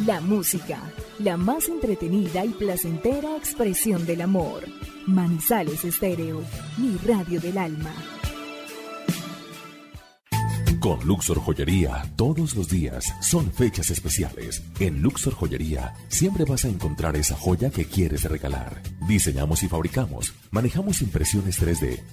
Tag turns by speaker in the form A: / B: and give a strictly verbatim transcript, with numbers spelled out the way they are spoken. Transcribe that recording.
A: La música, la más entretenida y placentera expresión del amor. Manizales Estéreo, mi radio del alma.
B: Con Luxor Joyería, todos los días son fechas especiales. En Luxor Joyería siempre vas a encontrar esa joya que quieres regalar. Diseñamos y fabricamos, manejamos impresiones tres D,